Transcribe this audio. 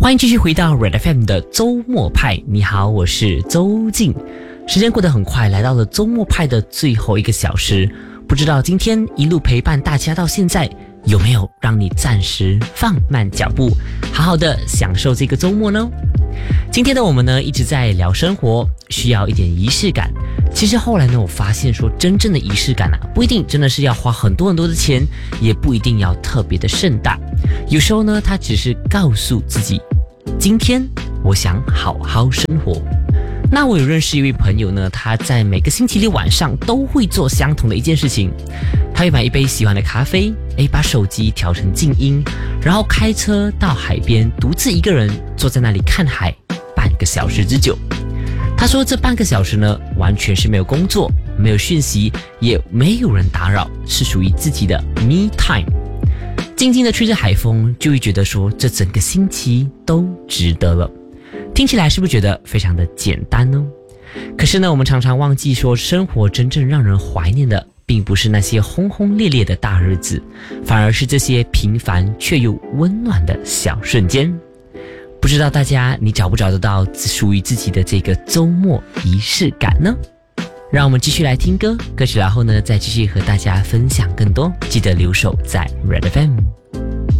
欢迎继续回到 Red FM 的周末派。你好，我是周静。时间过得很快，来到了周末派的最后1个小时。不知道今天一路陪伴大家到现在，有没有让你暂时放慢脚步，好好的享受这个周末呢？今天的我们呢，一直在聊生活，需要一点仪式感。其实后来呢，我发现说，真正的仪式感不一定真的是要花很多的钱，也不一定要特别的盛大。有时候呢，它只是告诉自己，今天我想好好生活。那我有认识一位朋友呢，他在每个星期六晚上都会做相同的一件事情，他会买一杯喜欢的咖啡，把手机调成静音，然后开车到海边，独自一个人坐在那里看海半个小时之久。他说这半个小时呢，完全是没有工作，没有讯息，也没有人打扰，是属于自己的 me time。静静的吹着海风，就会觉得说这整个星期都值得了。听起来是不是觉得非常的简单呢？可是呢，我们常常忘记说，生活真正让人怀念的并不是那些轰轰烈烈的大日子，反而是这些平凡却又温暖的小瞬间。不知道大家你找不找得到属于自己的这个周末仪式感呢？让我们继续来听歌曲，然后呢再继续和大家分享更多。记得留守在 Red FM。